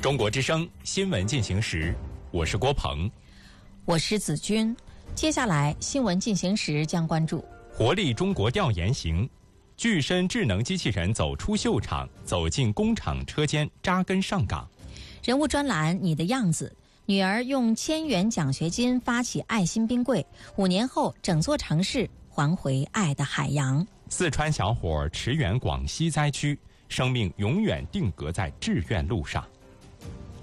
中国之声新闻进行时，我是郭鹏， 我是子君。接下来新闻进行时将关注活力中国调研行，具身智能机器人走出秀场，走进工厂车间，扎根上岗。 人物专栏你的样子，女儿用1000元奖学金发起爱心冰柜，5年后整座城市还回爱的海洋。 四川小伙驰援广西灾区，生命永远定格在志愿路上。